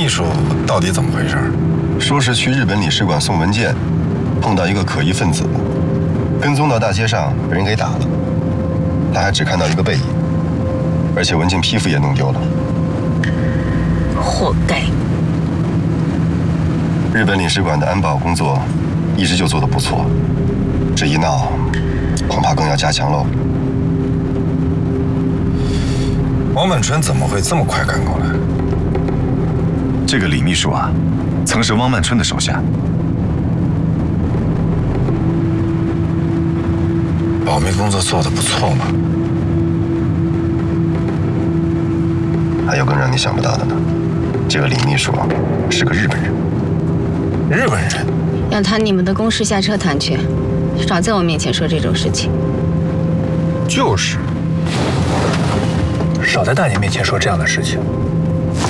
秘书到底怎么回事？ 说是去日本领事馆送文件，碰到一个可疑分子，跟踪到大街上被人给打了。他还只看到一个背影，而且文件批复也弄丢了。 活该！ 日本领事馆的安保工作一直就做得不错，这一闹，恐怕更要加强喽。 王本纯怎么会这么快赶过来？ 这个李秘书啊，曾是汪曼春的手下。 保密工作做得不错嘛。 还有更让你想不到的呢，这个李秘书是个日本人。 日本人？ 要谈你们的公事下车谈去，少在我面前说这种事情。 就是，少在大姐面前说这样的事情。